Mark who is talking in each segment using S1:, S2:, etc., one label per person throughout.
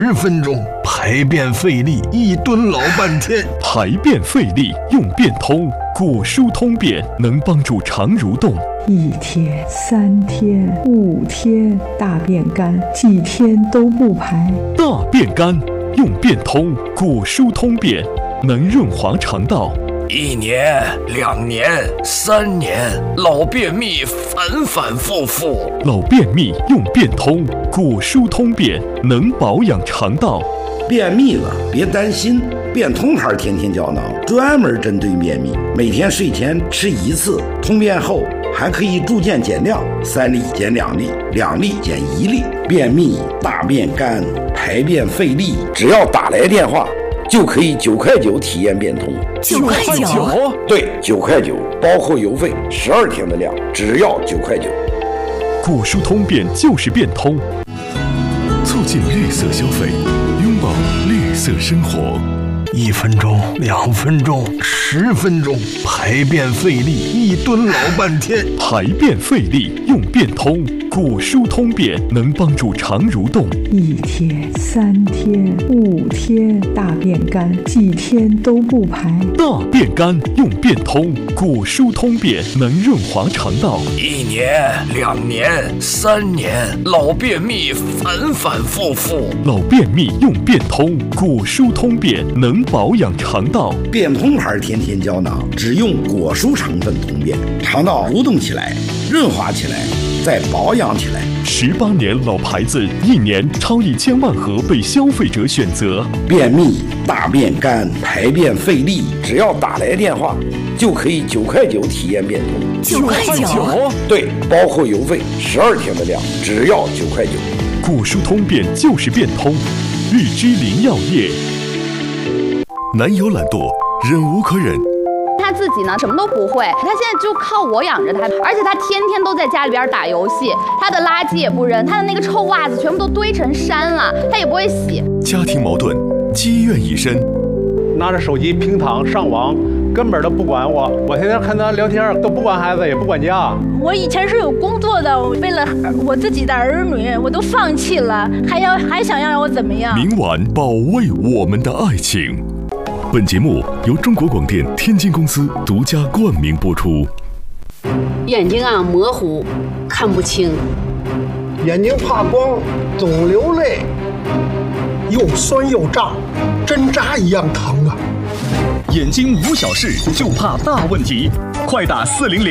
S1: 分钟，排便费力，一蹲老半天。
S2: 排便费力用便通，果蔬通便能帮助肠蠕动。
S3: 1天、3天、5天，大便干，几天都不排。
S2: 大便干用便通，果蔬通便能润滑肠道。
S4: 1年、2年、3年，老便秘反反复复。
S2: 老便秘用便通，果蔬通便能保养肠道。
S5: 便秘了别担心，便通牌天天胶囊专门针对便秘，每天睡前吃1次，通便后还可以逐渐减量，3粒减2粒，2粒减1粒。便秘、大便干、排便费力，只要打来电话就可以9块9体验便通。
S6: 9块9？
S5: 对，9块9，包括邮费，12天的量，只要9块9。
S2: 果蔬通便就是便通，
S7: 促进绿色消费，拥抱绿色生活。
S1: 1分钟、2分钟、10分钟，排便费力，一蹲老半天。
S2: 排便费力用便通，果蔬通便能帮助肠蠕动。
S3: 1天、3天、5天，大便干，几天都不排。
S2: 大便干用便通，果蔬通便能润滑肠道。
S4: 1年、2年、3年，老便秘反反复复。
S2: 老便秘用便通，果蔬通便能保养肠道。
S5: 便通牌天天胶囊只用果蔬成分通便，肠道蠕动起来，润滑起来，再保养起来。
S2: 18年老牌子，1年超1000万盒被消费者选择。
S5: 便秘、大便干、排便费力，只要打来电话就可以9块9体验便通。
S6: 9块9？
S5: 对，包括邮费，12天的量，只要9块9。
S2: 果蔬通便就是便通，日之林药业。
S7: 男友懒惰，忍无可忍。
S8: 他自己呢什么都不会，他现在就靠我养着他，而且他天天都在家里边打游戏，他的垃圾也不扔，他的那个臭袜子全部都堆成山了，他也不会洗。
S7: 家庭矛盾积怨已深，
S9: 拿着手机平躺上网，根本都不管我，我天天看他聊天，都不管孩子也不管家。
S10: 我以前是有工作的，为了我自己的儿女，我都放弃了，还想让我怎么样？
S7: 明晚保卫我们的爱情。本节目由中国广电天津公司独家冠名播出。
S11: 眼睛啊模糊，看不清；
S12: 眼睛怕光，总流泪，又酸又胀，针扎一样疼啊！
S2: 眼睛无小事，就怕大问题。快打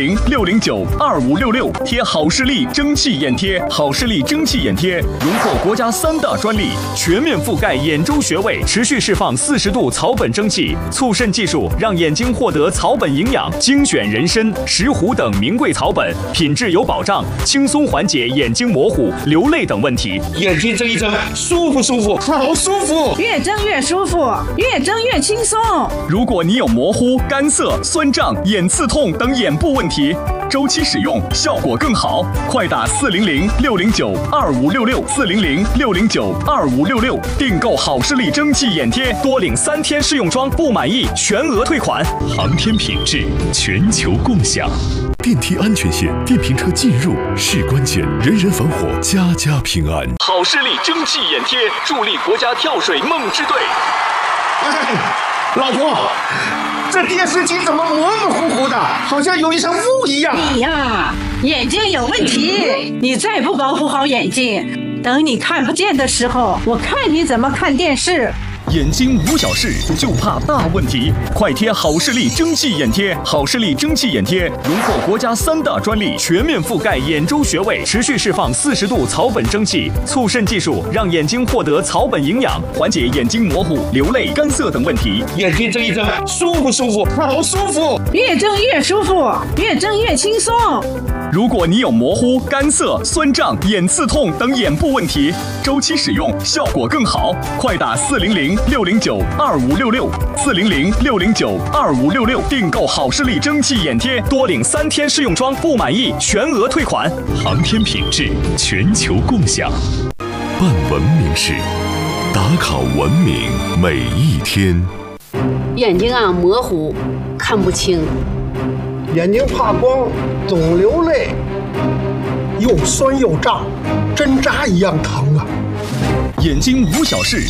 S2: 400-609-2566，贴好视力蒸汽眼贴。好视力蒸汽眼贴荣获国家3大专利，全面覆盖眼周穴位，持续释放40度草本蒸汽，促渗技术让眼睛获得草本营养。精选人参、石斛等名贵草本，品质有保障，轻松缓解眼睛模糊、流泪等问题。
S13: 眼睛睁一睁，舒服舒服，好舒服，
S14: 越睁越舒服，越睁越轻松。
S2: 如果你有模糊、干涩、酸胀、眼刺痛等眼部问题，周期使用效果更好。快打400-609-2566 400-609-2566，订购好视力蒸汽眼贴，多领3天试用装，不满意全额退款。航天品质，全球共享。
S7: 电梯安全线，电瓶车进入是关键，人人防火，家家平安。
S2: 好视力蒸汽眼贴，助力国家跳水梦之队。
S13: 老婆，这电视机怎么模模糊糊的，好像有一层雾一样？
S14: 你呀，眼睛有问题，你再不保护好眼睛，等你看不见的时候，我看你怎么看电视。
S2: 眼睛无小事，就怕大问题。快贴好视力蒸汽眼贴。好视力蒸汽眼贴荣获国家3大专利，全面覆盖眼周穴位，持续释放40度草本蒸汽，促渗技术让眼睛获得草本营养，缓解眼睛模糊、流泪、干涩等问题。
S13: 眼睛睁一睁，舒服舒服，好舒服，
S14: 越睁越舒服，越睁越轻松。
S2: 如果你有模糊、干涩、酸胀、眼刺痛等眼部问题，周期使用效果更好。快打400-609-2566 400-609-2566，订购好视力蒸汽眼贴，多领3天试用装，不满意全额退款。航天品质，全球共享。
S7: 办文明事，打卡文明每一天。
S11: 眼睛啊模糊，看不清；
S12: 眼睛怕光，总流泪，又酸又胀，针扎一样疼啊！
S2: 眼睛无小事，